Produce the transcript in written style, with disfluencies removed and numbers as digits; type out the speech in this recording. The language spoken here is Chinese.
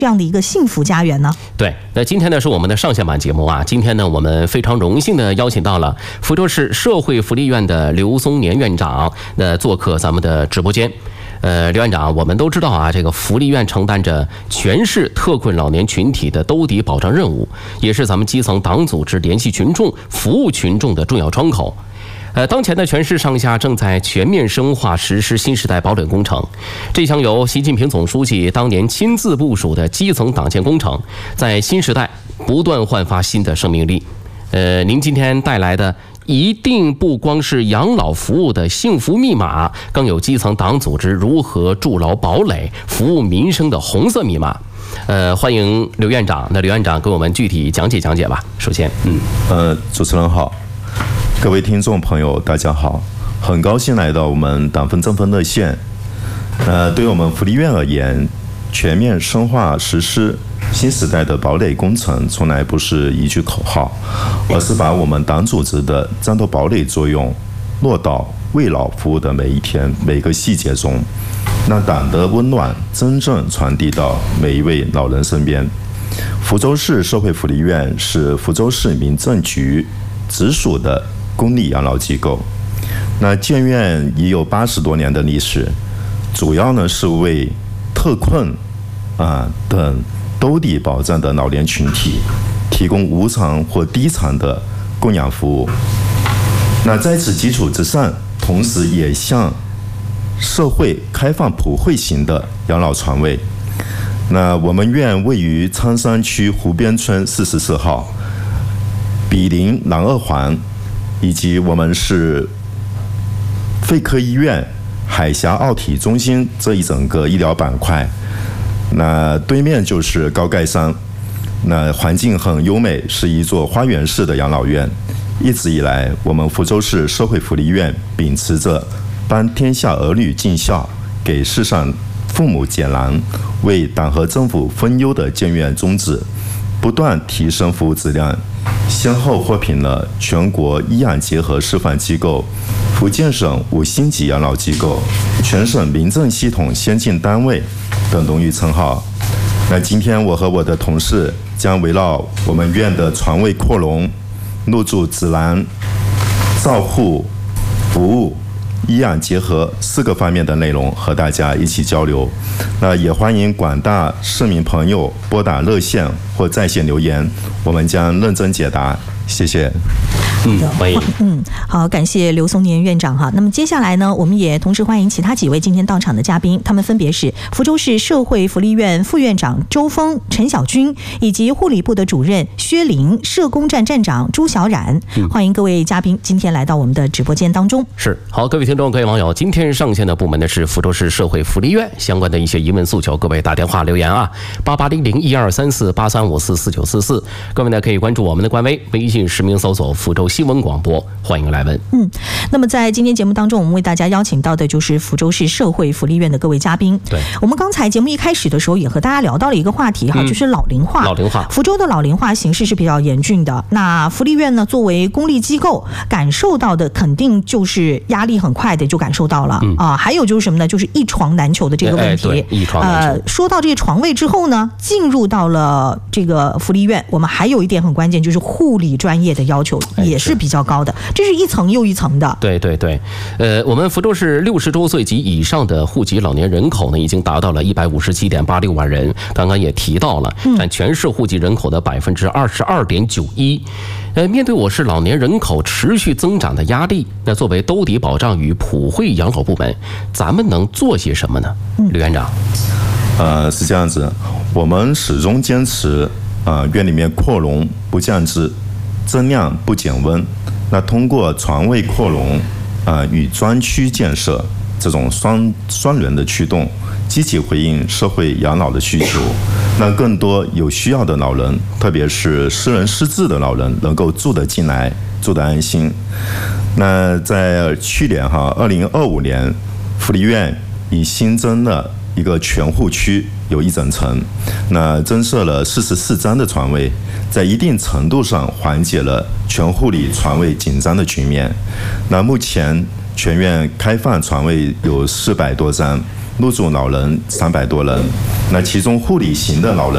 这样的一个幸福家园呢？ 对，那今天呢是我们的上下版节目啊。今天呢，我们非常荣幸的邀请到了福州市社会福利院的刘松年院长，做客咱们的直播间。刘院长，我们都知道啊，这个福利院承担着全市特困老年群体的兜底保障任务，也是咱们基层党组织联系群众、服务群众的重要窗口。当前的全市上下正在全面深化实施新时代堡垒工程，这项由习近平总书记当年亲自部署的基层党建工程，在新时代不断焕发新的生命力。您今天带来的一定不光是养老服务的幸福密码，更有基层党组织如何筑牢堡垒、服务民生的红色密码。欢迎刘院长。那刘院长给我们具体讲解讲解吧。首先， 主持人好。各位听众朋友，大家好，很高兴来到我们党风政风热线。对我们福利院而言，全面深化实施新时代的堡垒工程，从来不是一句口号，而是把我们党组织的战斗堡垒作用落到为老服务的每一天、每个细节中，让党的温暖真正传递到每一位老人身边。福州市社会福利院是福州市民政局直属的公立养老机构，那建院已有80多年的历史，主要呢是为特困等兜底保障的老年群体提供无偿或低偿的供养服务。那在此基础之上，同时也向社会开放普惠型的养老床位。那我们院位于苍山区湖边村44号，毗邻南二环，以及我们是肺科医院、海峡奥体中心这一整个医疗板块。那对面就是高盖山，那环境很优美，是一座花园式的养老院。一直以来，我们福州市社会福利院秉持着帮天下儿女尽孝、给世上父母解难、为党和政府分忧的建院宗旨，不断提升服务质量，先后获评了全国医养结合示范机构、福建省5星级养老机构、全省民政系统先进单位等荣誉称号。那今天我和我的同事将围绕我们院的床位扩容、入住指南、照护、服务、医养结合4个方面的内容和大家一起交流。那也欢迎广大市民朋友拨打热线或在线留言，我们将认真解答。谢谢。 欢迎。 好，感谢刘松年院长哈。那么接下来呢，我们也同时欢迎其他几位今天到场的嘉宾，他们分别是福州市社会福利院副院长周峰、陈小军，以及护理部的主任薛玲、社工站站长朱小冉。欢迎各位嘉宾今天来到我们的直播间当中。 是，好，各位听众、各位网友，今天上线的部门呢是福州市社会福利院相关的一些疑问诉求，各位打电话留言啊，8800123483544944。各位呢可以关注我们的官微，微信实名搜索福州新闻广播，欢迎来问。 那么在今天节目当中，我们为大家邀请到的就是福州市社会福利院的各位嘉宾。 对， 我们刚才节目一开始的时候也和大家聊到了一个话题哈，就是老龄化。福州的老龄化形势是比较严峻的。那福利院呢，作为公立机构，感受到的肯定就是压力很快的就感受到了还有就是什么呢？就是一床难求的这个问题。 一床难求。 说到这个床位之后呢，进入到了这个福利院，我们还有一点很关键，就是护理专业的要求也是比较高的，这是一层又一层的。 对，我们福州市60周岁及以上的户籍老年人口呢，已经达到了157.86万人。刚刚也提到了，占全市户籍人口的22.91%。面对我市老年人口持续增长的压力，那作为兜底保障与普惠养老部门，咱们能做些什么呢？刘院长。 是这样子，我们始终坚持院里面扩容不降质，增量不减温。那通过床位扩容与专区建设这种双轮的驱动，积极回应社会养老的需求，让更多有需要的老人，特别是失人失智的老人能够住得进来，住得安心。那在去年2025年，福利院已新增了一个全户区，有1整层，那增设了44张的床位，在一定程度上缓解了全护理床位紧张的局面。那目前全院开放床位有400多张，入住老人300多人，那其中护理型的老人